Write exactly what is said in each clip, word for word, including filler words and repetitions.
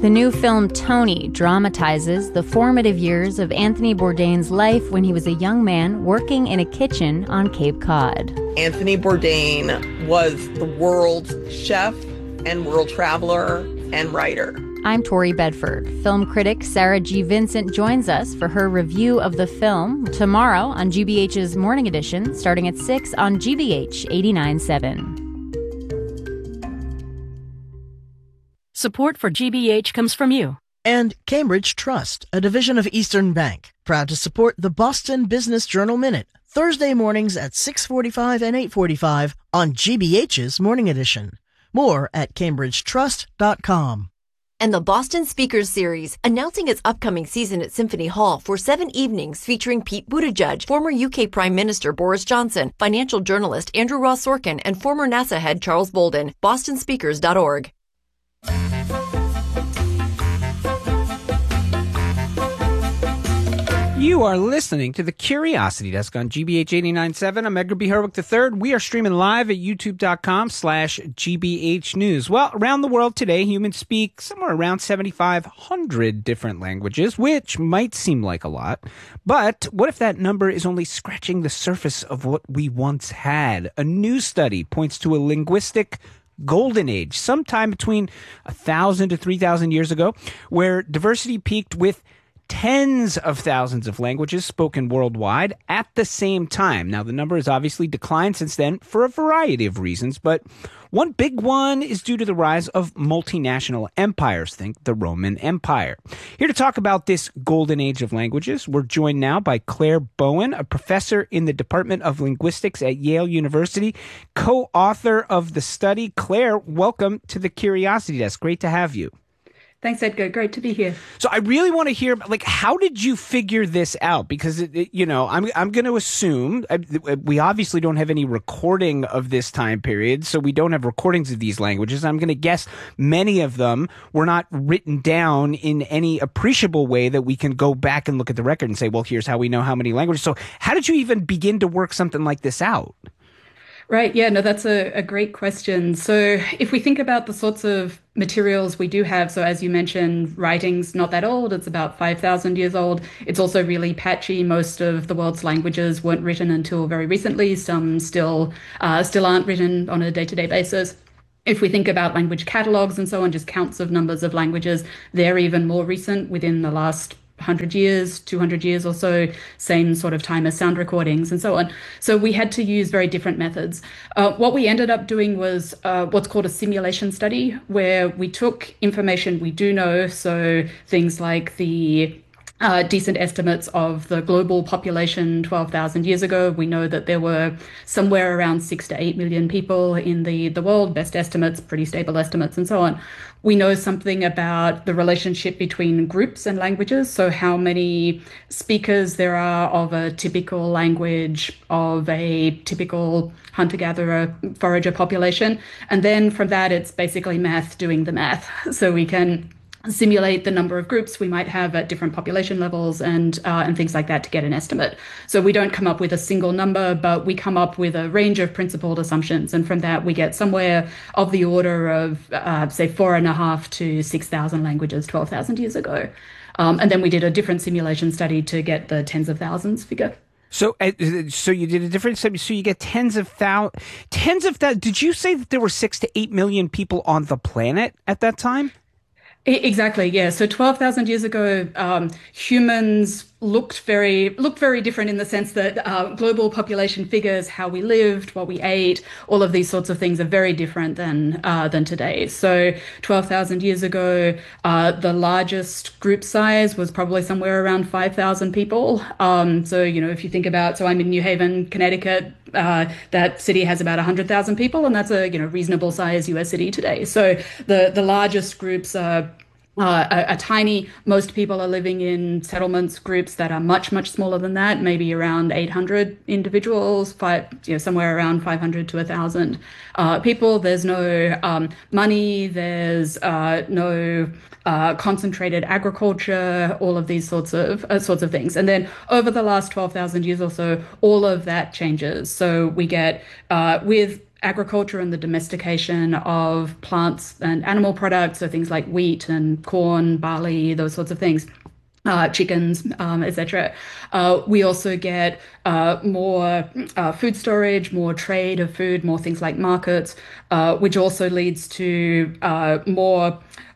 The new film Tony dramatizes the formative years of Anthony Bourdain's life when he was a young man working in a kitchen on Cape Cod. Anthony Bourdain was the world's chef and world traveler and writer. I'm Tori Bedford. Film critic Sarah G. Vincent joins us for her review of the film tomorrow on G B H's Morning Edition, starting at six on G B H eighty-nine point seven. Support for G B H comes from you. And Cambridge Trust, a division of Eastern Bank, proud to support the Boston Business Journal Minute, Thursday mornings at six forty-five and eight forty-five on G B H's Morning Edition. More at cambridge trust dot com. And the Boston Speakers Series, announcing its upcoming season at Symphony Hall for seven evenings featuring Pete Buttigieg, former U K Prime Minister Boris Johnson, financial journalist Andrew Ross Sorkin, and former NASA head Charles Bolden. boston speakers dot org. You are listening to the Curiosity Desk on G B H eighty-nine point seven. I'm Edgar B. Herwick the third. We are streaming live at youtube.com slash GBH News. Well, around the world today, humans speak somewhere around seventy-five hundred different languages, which might seem like a lot. But what if that number is only scratching the surface of what we once had? A new study points to a linguistic golden age, sometime between one thousand to three thousand years ago, where diversity peaked with tens of thousands of languages spoken worldwide at the same time. Now, the number has obviously declined since then for a variety of reasons, but one big one is due to the rise of multinational empires. Think the Roman Empire. Here to talk about this golden age of languages, we're joined now by Claire Bowen, a professor in the Department of Linguistics at Yale University, co-author of the study. Claire, welcome to the Curiosity Desk. Great to have you. Thanks, Edgar. Great to be here. So I really want to hear, like, how did you figure this out? Because, it, it, you know, I'm I'm going to assume I, we obviously don't have any recording of this time period, so we don't have recordings of these languages. I'm going to guess many of them were not written down in any appreciable way that we can go back and look at the record and say, well, here's how we know how many languages. So how did you even begin to work something like this out? Right. Yeah, no, that's a, a great question. So if we think about the sorts of materials we do have, so as you mentioned, writing's not that old. It's about five thousand years old. It's also really patchy. Most of the world's languages weren't written until very recently. Some still uh, still aren't written on a day-to-day basis. If we think about language catalogs and so on, just counts of numbers of languages, they're even more recent, within the last one hundred years, two hundred years or so, same sort of time as sound recordings and so on. So we had to use very different methods. Uh, what we ended up doing was uh, what's called a simulation study, where we took information we do know, so things like the Uh, decent estimates of the global population twelve thousand years ago. We know that there were somewhere around six to eight million people in the, the world, best estimates, pretty stable estimates, and so on. We know something about the relationship between groups and languages, so how many speakers there are of a typical language of a typical hunter-gatherer, forager population. And then from that, it's basically math doing the math. So we can simulate the number of groups we might have at different population levels and uh, and things like that to get an estimate. So we don't come up with a single number, but we come up with a range of principled assumptions. And from that, we get somewhere of the order of, uh, say, four and a half to six thousand languages twelve thousand years ago. Um, and then we did a different simulation study to get the tens of thousands figure. So, uh, so you did a different study. So you get tens of thousands, tens of thousands. Did you say that there were six to eight million people on the planet at that time? Exactly, yeah. So twelve thousand years ago, um, humans looked very looked very different in the sense that uh, global population figures, how we lived, what we ate, all of these sorts of things are very different than uh, than today. So twelve thousand years ago, uh, the largest group size was probably somewhere around five thousand people. Um, so, you know, if you think about, so I'm in New Haven, Connecticut. Uh, that city has about one hundred thousand people, and that's a you know reasonable size U S city today. So the, the largest groups are Uh, are, are tiny. Most people are living in settlements groups that are much, much smaller than that, maybe around eight hundred individuals, five, you know, somewhere around five hundred to one thousand uh, people. There's no um, money, there's uh, no uh, concentrated agriculture, all of these sorts of uh, sorts of things. And then over the last twelve thousand years or so, all of that changes. So we get uh, with agriculture and the domestication of plants and animal products, so things like wheat and corn, barley, those sorts of things. Uh, chickens, um, et cetera. Uh, we also get uh, more uh, food storage, more trade of food, more things like markets, uh, which also leads to uh, more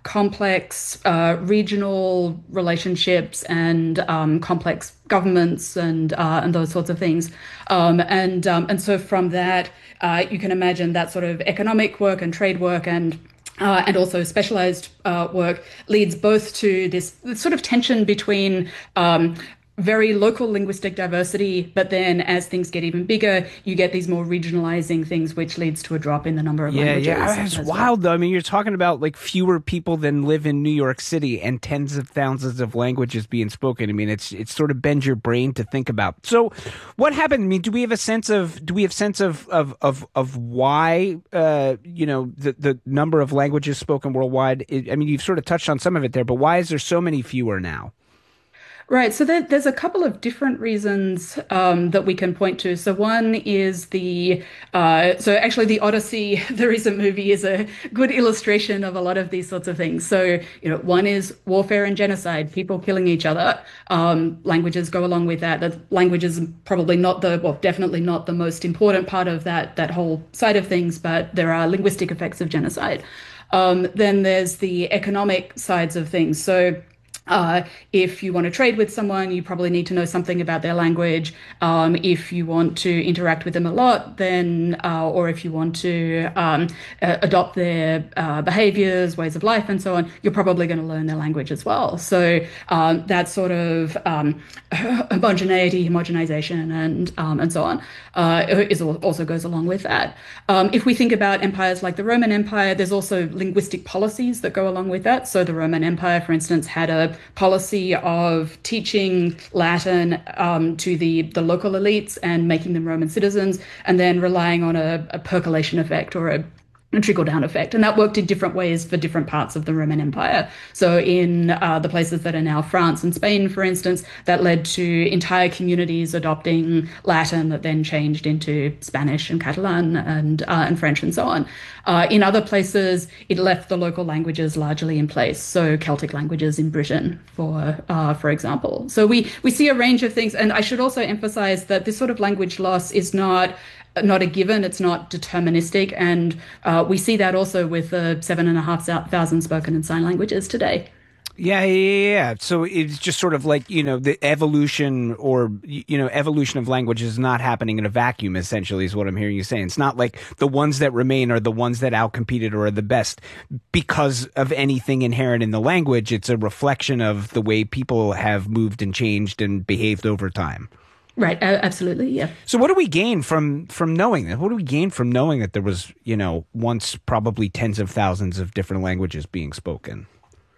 complex uh, regional relationships and um, complex governments and uh, and those sorts of things. Um, and um, and so from that, uh, you can imagine that sort of economic work and trade work and Uh, and also specialized uh, work leads both to this, this sort of tension between um, very local linguistic diversity, but then as things get even bigger, you get these more regionalizing things, which leads to a drop in the number of yeah, languages. Yeah, it's wild, well. though. I mean, you're talking about like fewer people than live in New York City and tens of thousands of languages being spoken. I mean, it's it's sort of bends your brain to think about. So what happened? I mean, do we have a sense of, do we have sense of, of, of, of why, uh, you know, the, the number of languages spoken worldwide? I mean, you've sort of touched on some of it there, but why is there so many fewer now? Right. So there, there's a couple of different reasons um, that we can point to. So one is the, uh, so actually the Odyssey, the recent movie, is a good illustration of a lot of these sorts of things. So, you know, one is warfare and genocide, people killing each other. Um, languages go along with that. The language is probably not the, well, definitely not the most important part of that, that whole side of things, but there are linguistic effects of genocide. Um, then there's the economic sides of things. So Uh, if you want to trade with someone, you probably need to know something about their language. Um, if you want to interact with them a lot, then, uh, or if you want to um, uh, adopt their uh, behaviors, ways of life, and so on, you're probably going to learn their language as well. So um, that sort of um, homogeneity, homogenization, and um, and so on uh, is also goes along with that. Um, if we think about empires like the Roman Empire, there's also linguistic policies that go along with that. So the Roman Empire, for instance, had a policy of teaching Latin um, to the, the local elites and making them Roman citizens, and then relying on a, a percolation effect or a a trickle-down effect. And that worked in different ways for different parts of the Roman Empire. So in uh, the places that are now France and Spain, for instance, that led to entire communities adopting Latin that then changed into Spanish and Catalan and uh, and French and so on. Uh, in other places, it left the local languages largely in place. So Celtic languages in Britain, for uh, for example. So we, we see a range of things. And I should also emphasize that this sort of language loss is not not a given, it's not deterministic. And uh, we see that also with the seven and a half thousand spoken and sign languages today. Yeah, yeah, yeah. So it's just sort of like, you know, the evolution or, you know, evolution of language is not happening in a vacuum, essentially, is what I'm hearing you saying. It's not like the ones that remain are the ones that outcompeted or are the best because of anything inherent in the language. It's a reflection of the way people have moved and changed and behaved over time. Right. Uh, absolutely. Yeah. So what do we gain from from knowing that? What do we gain from knowing that there was, you know, once probably tens of thousands of different languages being spoken?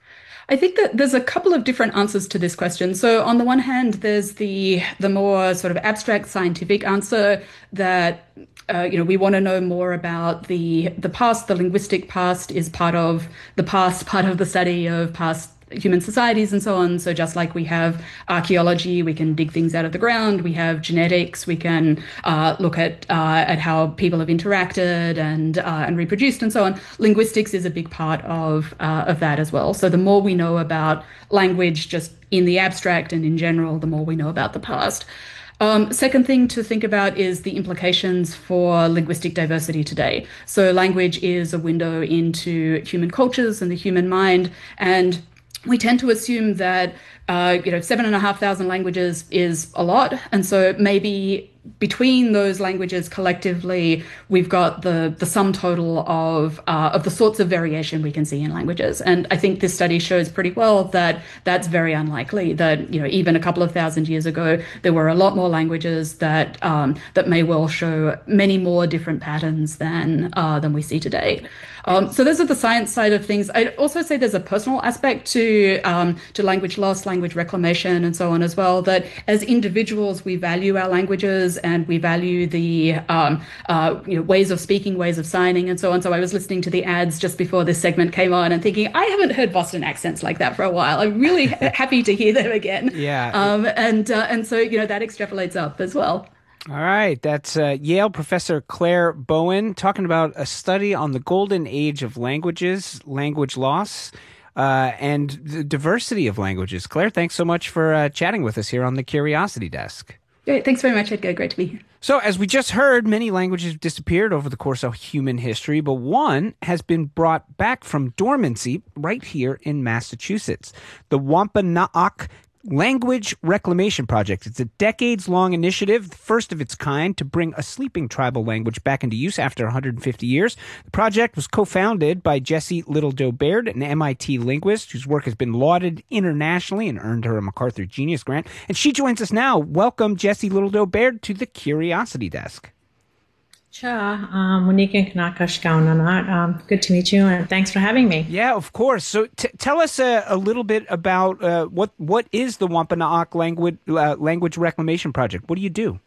I think that there's a couple of different answers to this question. So on the one hand, there's the the more sort of abstract scientific answer that, uh, you know, we want to know more about the the past. The linguistic past is part of the past, part of the study of past human societies and so on. So just like we have archaeology, we can dig things out of the ground. We have genetics. We can uh, look at uh, at how people have interacted and uh, and reproduced and so on. Linguistics is a big part of uh, of that as well. So the more we know about language, just in the abstract and in general, the more we know about the past. Um, second thing to think about is the implications for linguistic diversity today. So language is a window into human cultures and the human mind, and we tend to assume that, uh, you know, seven and a half thousand languages is a lot. And so maybe between those languages collectively, we've got the the sum total of uh, of the sorts of variation we can see in languages. And I think this study shows pretty well that that's very unlikely, that, you know, even a couple of thousand years ago, there were a lot more languages that um, that may well show many more different patterns than uh, than we see today. Um, so those are the science side of things. I'd also say there's a personal aspect to um, to language loss, language reclamation, and so on as well, that as individuals, we value our languages and we value the um, uh, you know, ways of speaking, ways of signing, and so on. So I was listening to the ads just before this segment came on and thinking, I haven't heard Boston accents like that for a while. I'm really happy to hear them again. Yeah. Um, and uh, and so, you know, that extrapolates up as well. All right. That's uh, Yale professor Claire Bowen talking about a study on the golden age of languages, language loss, uh, and the diversity of languages. Claire, thanks so much for uh, chatting with us here on the Curiosity Desk. Great. Thanks very much, Edgar. Great to be here. So, as we just heard, many languages have disappeared over the course of human history, but one has been brought back from dormancy right here in Massachusetts. The Wampanoag Language Reclamation Project. It's a decades-long initiative, the first of its kind, to bring a sleeping tribal language back into use after one hundred fifty years. The project was co-founded by Jessie Littledoe Baird, an M I T linguist whose work has been lauded internationally and earned her a MacArthur Genius Grant. And she joins us now. Welcome, Jessie Littledoe Baird, to the Curiosity Desk. Sure. Um, um, good to meet you, and thanks for having me. Yeah, of course. So t- tell us uh, a little bit about uh, what what is the Wampanoag Language uh, Language Reclamation Project? What do you do?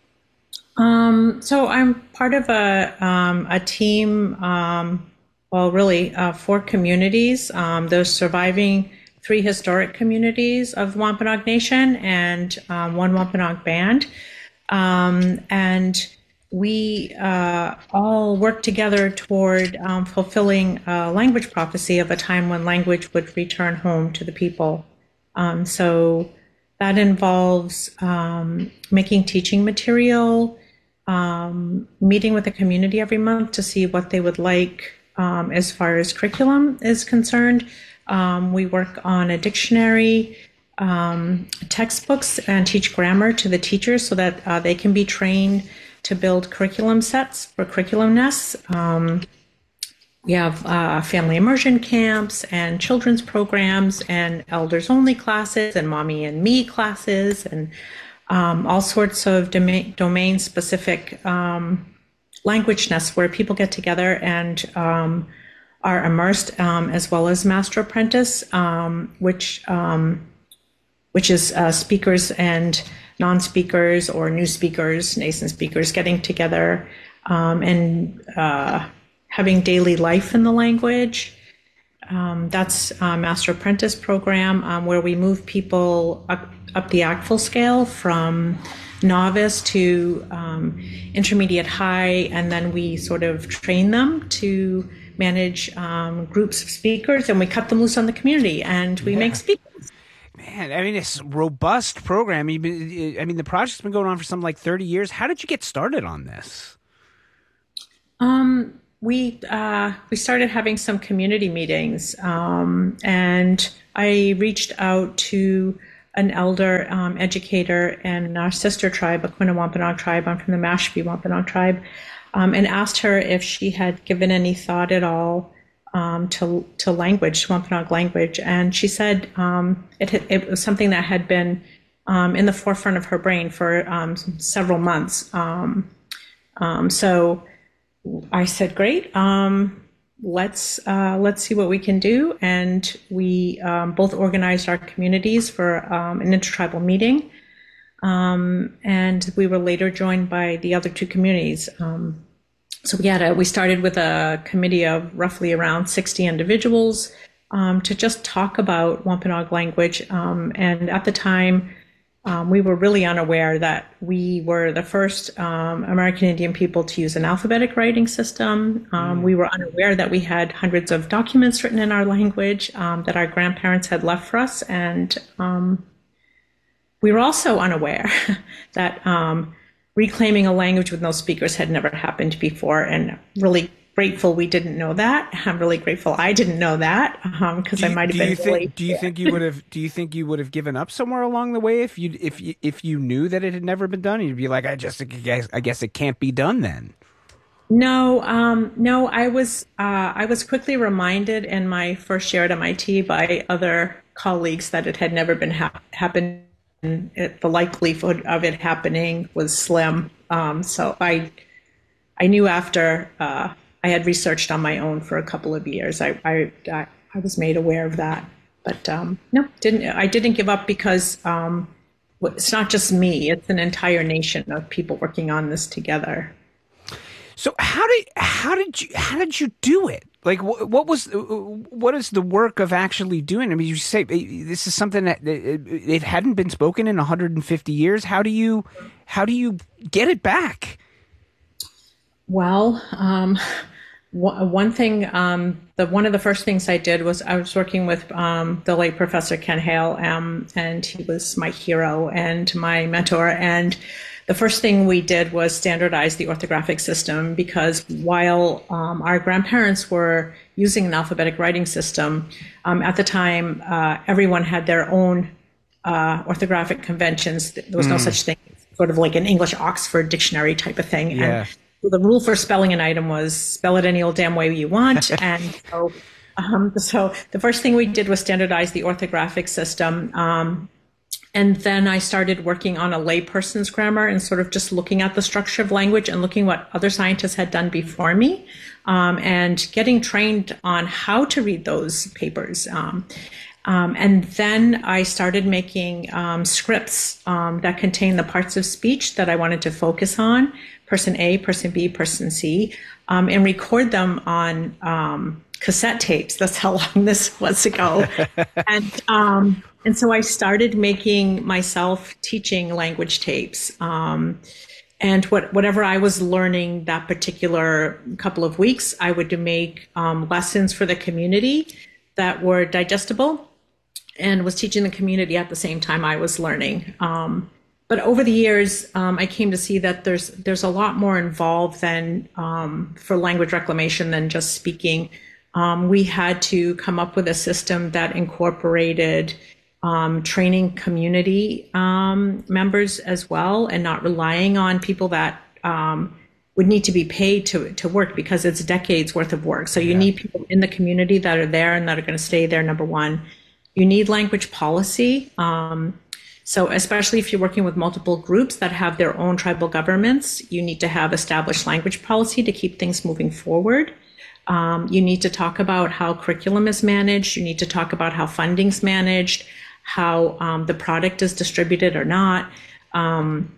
Um, so I'm part of a um, a team. Um, well, really, uh, four communities. Um, those surviving three historic communities of the Wampanoag Nation and um, one Wampanoag band, um, and we uh, all work together toward um, fulfilling a language prophecy of a time when language would return home to the people. Um, so that involves um, making teaching material, um, meeting with the community every month to see what they would like um, as far as curriculum is concerned. Um, we work on a dictionary, um, textbooks, and teach grammar to the teachers so that uh, they can be trained to build curriculum sets for curriculum nests. Um, we have uh, family immersion camps and children's programs and elders only classes and mommy and me classes and um, all sorts of domain, domain specific um, language nests where people get together and um, are immersed, um, as well as master apprentice, um, which um, which is uh, speakers and non-speakers or new speakers, nascent speakers getting together um, and uh, having daily life in the language. Um, that's a Master Apprentice program um, where we move people up, up the ACTFL scale from novice to um, intermediate high, and then we sort of train them to manage um, groups of speakers, and we cut them loose on the community, and we yeah. make speakers. Man, I mean, it's a robust program. I mean, the project's been going on for something like thirty years. How did you get started on this? Um, we uh, we started having some community meetings, um, and I reached out to an elder um, educator in our sister tribe, Aquinnah Wampanoag tribe. I'm from the Mashpee Wampanoag tribe, um, and asked her if she had given any thought at all Um, to to language, Wampanoag language, and she said um, it it was something that had been um, in the forefront of her brain for um, several months. Um, um, so I said, "Great, um, let's uh, let's see what we can do." And we um, both organized our communities for um, an intertribal meeting, um, and we were later joined by the other two communities. Um, So we had a, we started with a committee of roughly around sixty individuals um, to just talk about Wampanoag language. Um, and at the time, um, we were really unaware that we were the first um, American Indian people to use an alphabetic writing system. Um, mm. We were unaware that we had hundreds of documents written in our language um, that our grandparents had left for us. And um, we were also unaware that um, reclaiming a language with no speakers had never happened before, and really grateful we didn't know that. I'm really grateful I didn't know that because um, I might have been. Think, really do you think you would have? Do you think you would have given up somewhere along the way if you if you, if you knew that it had never been done? You'd be like, I just I guess I guess it can't be done then. No, um, no. I was uh, I was quickly reminded in my first year at M I T by other colleagues that it had never been ha- happened. And it, the likelihood of it happening was slim. Um, so I, I knew after uh, I had researched on my own for a couple of years, I, I, I was made aware of that. But um, no, didn't I didn't give up because um, it's not just me; it's an entire nation of people working on this together. So how did how did you how did you do it? Like, wh- what was, what is the work of actually doing? I mean, you say this is something that it, it hadn't been spoken in one hundred fifty years. How do you, how do you get it back? Well, um, one thing, um, the one of the first things I did was I was working with um, the late Professor Ken Hale, um, and he was my hero and my mentor. And the first thing we did was standardize the orthographic system, because while um, our grandparents were using an alphabetic writing system, um, at the time, uh, everyone had their own uh, orthographic conventions. There was mm. no such thing, sort of like an English Oxford dictionary type of thing. Yeah. And the rule for spelling an item was spell it any old damn way you want. And so, um, so the first thing we did was standardize the orthographic system. Um, And then I started working on a layperson's grammar and sort of just looking at the structure of language and looking what other scientists had done before me, um, and getting trained on how to read those papers. Um, um, and then I started making um, scripts um, that contain the parts of speech that I wanted to focus on, person A, person B, person C, um, and record them on um, cassette tapes. That's how long this was ago. and um, And so I started making myself teaching language tapes. Um, and what, whatever I was learning that particular couple of weeks, I would make um, lessons for the community that were digestible, and was teaching the community at the same time I was learning. Um, but over the years, um, I came to see that there's there's a lot more involved than um, for language reclamation than just speaking. Um, we had to come up with a system that incorporated Um, training community um, members as well, and not relying on people that um, would need to be paid to to work, because it's decades worth of work. So you yeah. need people in the community that are there and that are going to stay there, number one. You need language policy. Um, so especially if you're working with multiple groups that have their own tribal governments, you need to have established language policy to keep things moving forward. Um, you need to talk about how curriculum is managed. You need to talk about how funding's managed, how um, the product is distributed or not. Um,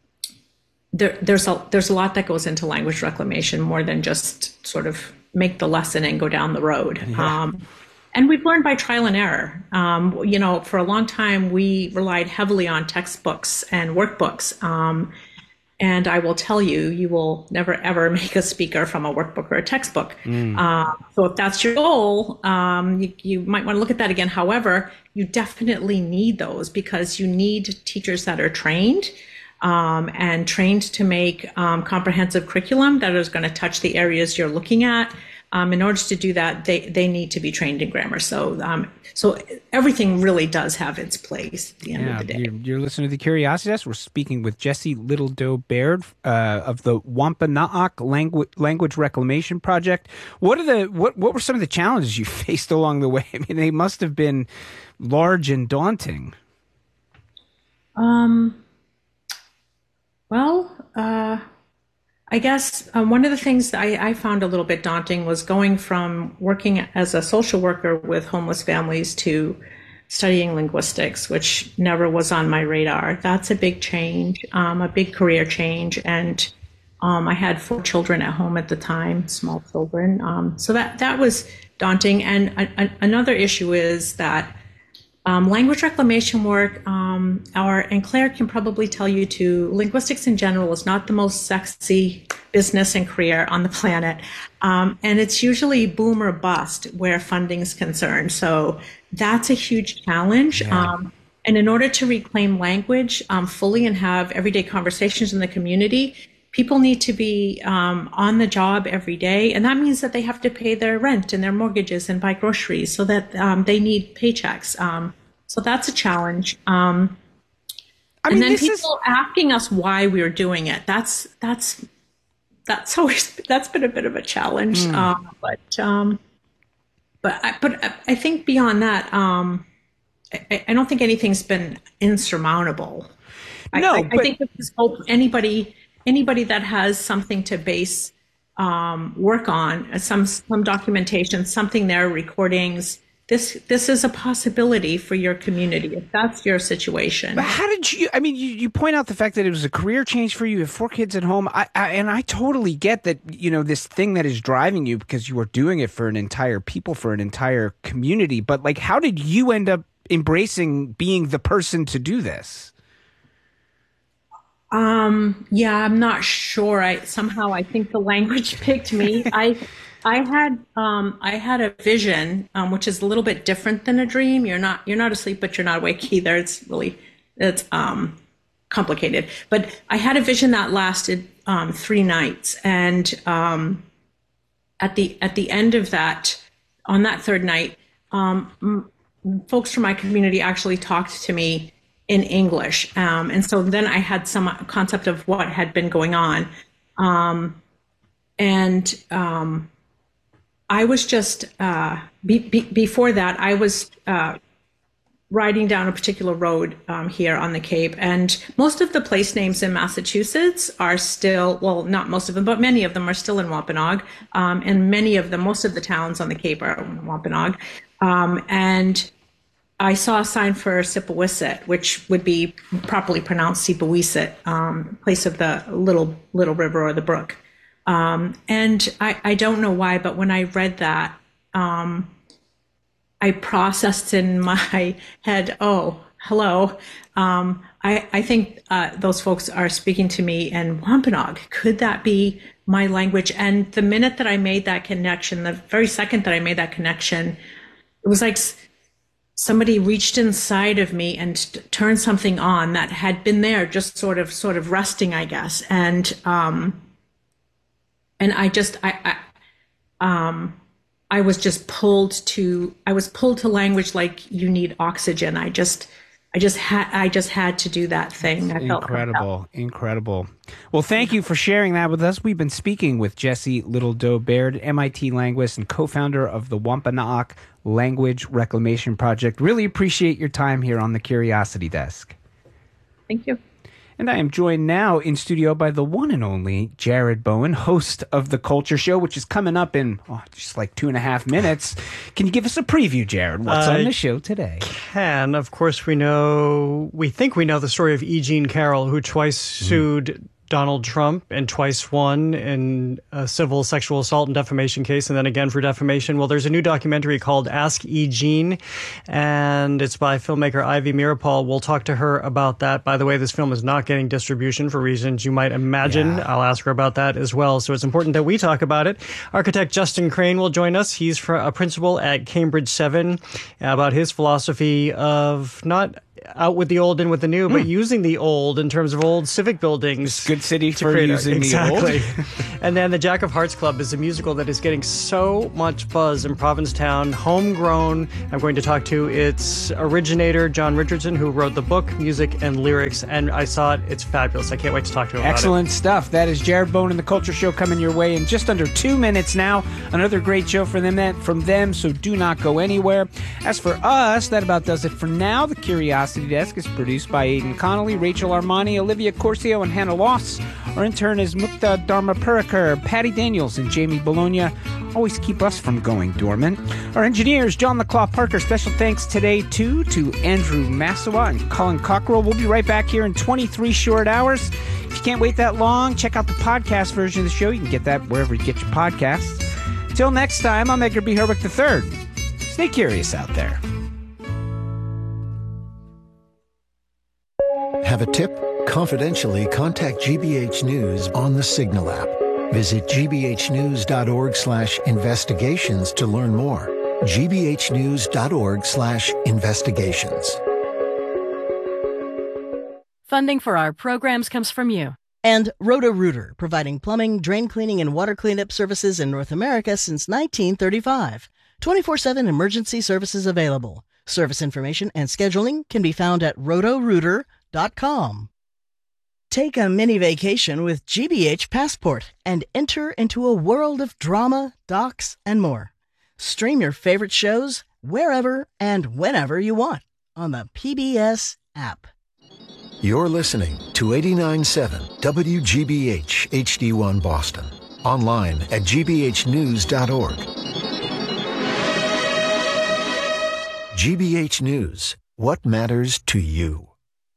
there, there's a there's a lot that goes into language reclamation, more than just sort of make the lesson and go down the road. Yeah. Um, and we've learned by trial and error. Um, you know, for a long time, we relied heavily on textbooks and workbooks. Um, and I will tell you, you will never, ever make a speaker from a workbook or a textbook. Mm. Uh, so if that's your goal, um, you, you might want to look at that again. However, you definitely need those, because you need teachers that are trained um, and trained to make um, comprehensive curriculum that is going to touch the areas you're looking at. Um, in order to do that, they, they need to be trained in grammar. So um, so everything really does have its place at the end yeah, of the day. You're, you're listening to the Curiosity Desk. We're speaking with Jessie Littledoe Baird uh, of the Wampanoag Language, Language Reclamation Project. What are the what, what were some of the challenges you faced along the way? I mean, they must have been large and daunting. Um. Well, uh, I guess um, one of the things that I, I found a little bit daunting was going from working as a social worker with homeless families to studying linguistics, which never was on my radar. That's a big change, um, a big career change. And um, I had four children at home at the time, small children. Um, so that, that was daunting. And a, a, another issue is that Um, language reclamation work, um, our, and Claire can probably tell you too, linguistics in general is not the most sexy business and career on the planet. Um, and it's usually boom or bust where funding is concerned. So that's a huge challenge. Yeah. Um, and in order to reclaim language um, fully and have everyday conversations in the community, people need to be um, on the job every day. And that means that they have to pay their rent and their mortgages and buy groceries, so that um, they need paychecks. Um, so that's a challenge. Um, I mean, and then people is... asking us why we were doing it. That's, that's, that's always, that's been a bit of a challenge. Mm. Um, but, um, but, I, but I think beyond that, um, I, I don't think anything's been insurmountable. No, I, I, but... I think there's hope anybody, Anybody that has something to base um, work on, some some documentation, something there, recordings, this this is a possibility for your community if that's your situation. But how did you, I mean, you, you point out the fact that it was a career change for you. You have four kids at home. I, I, and I totally get that, you know, this thing that is driving you because you were doing it for an entire people, for an entire community. But like, how did you end up embracing being the person to do this? Um, yeah, I'm not sure. I somehow I think the language picked me. I I had um, I had a vision, um, which is a little bit different than a dream. You're not you're not asleep, but you're not awake either. It's really it's um, complicated. But I had a vision that lasted um, three nights, and um, at the at the end of that, on that third night, um, m- folks from my community actually talked to me in English, um, and so then I had some concept of what had been going on, um, and um, I was just, uh, be, be, before that, I was uh, riding down a particular road um, here on the Cape, and most of the place names in Massachusetts are still, well, not most of them, but many of them are still in Wampanoag, um, and many of them, most of the towns on the Cape are in Wampanoag, um, and I saw a sign for Sipawisset, which would be properly pronounced Sipawisset, um, place of the little little river or the brook. Um, and I, I don't know why, but when I read that, um, I processed in my head, oh, hello. Um, I, I think uh, those folks are speaking to me in Wampanoag. Could that be my language? And the minute that I made that connection, the very second that I made that connection, it was like somebody reached inside of me and t- turned something on that had been there, just sort of, sort of resting, I guess. And, um, and I just, I, I, um, I was just pulled to, I was pulled to language like you need oxygen. I just, I just had, I just had to do that thing. I felt incredible, incredible. Well, thank you for sharing that with us. We've been speaking with Jessie Little Doe Baird, M I T linguist and co-founder of the Wampanoag Language Reclamation Project. Really appreciate your time here on the Curiosity Desk. Thank you. And I am joined now in studio by the one and only Jared Bowen, host of The Culture Show, which is coming up in oh, just like two and a half minutes. Can you give us a preview, Jared? What's I on the show today? Can. Of course, we know, we think we know the story of E. Jean Carroll, who twice mm. sued Donald Trump and twice won in a civil sexual assault and defamation case, and then again for defamation. Well, there's a new documentary called Ask E. Jean, and it's by filmmaker Ivy Meeropol. We'll talk to her about that. By the way, this film is not getting distribution for reasons you might imagine. Yeah. I'll ask her about that as well. So it's important that we talk about it. Architect Justin Crane will join us. He's a principal at Cambridge seven, about his philosophy of not out with the old and with the new, but mm. using the old in terms of old civic buildings. It's good city for using a, exactly. the old. And then the Jack of Hearts Club is a musical that is getting so much buzz in Provincetown, homegrown. I'm going to talk to its originator, John Richardson, who wrote the book, music, and lyrics, and I saw it. It's fabulous. I can't wait to talk to him about it. Excellent stuff. That is Jared Bowen and The Culture Show coming your way in just under two minutes now. Another great show for them, from them, so do not go anywhere. As for us, that about does it for now. The Curiosity Desk is produced by Aidan Connolly, Rachel Armani, Olivia Corcio, and Hannah Loss. Our intern is Mukta Dharmapurikar, Patty Daniels, and Jamie Bologna. Always keep us from going dormant. Our engineers, John LaClaw Parker. Special thanks today, too, to Andrew Massawa and Colin Cockrell. We'll be right back here in twenty-three short hours. If you can't wait that long, check out the podcast version of the show. You can get that wherever you get your podcasts. Till next time, I'm Edgar B. Herwick the third. Stay curious out there. Have a tip? Confidentially contact G B H News on the Signal app. Visit g b h news dot org slash investigations to learn more. g b h news dot org slash investigations. Funding for our programs comes from you. And Roto-Rooter, providing plumbing, drain cleaning, and water cleanup services in North America since nineteen thirty-five. twenty-four seven emergency services available. Service information and scheduling can be found at roto rooter dot com. Take a mini vacation with G B H Passport and enter into a world of drama, docs, and more. Stream your favorite shows wherever and whenever you want on the P B S app. You're listening to eighty-nine point seven W G B H H D one Boston. Online at g b h news dot org. G B H News. What matters to you?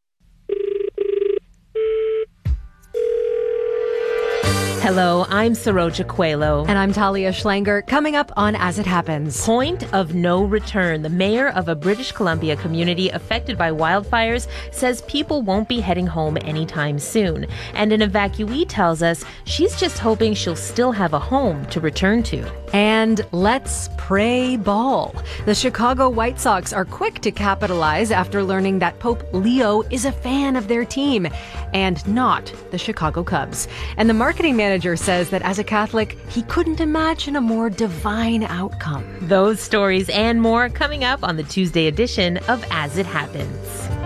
Hello, I'm Saroja Coelho. And I'm Talia Schlanger. Coming up on As It Happens. Point of no return. The mayor of a British Columbia community affected by wildfires says people won't be heading home anytime soon. And an evacuee tells us she's just hoping she'll still have a home to return to. And let's pray ball. The Chicago White Sox are quick to capitalize after learning that Pope Leo is a fan of their team and not the Chicago Cubs. And the marketing manager says that as a Catholic, he couldn't imagine a more divine outcome. Those stories and more coming up on the Tuesday edition of As It Happens.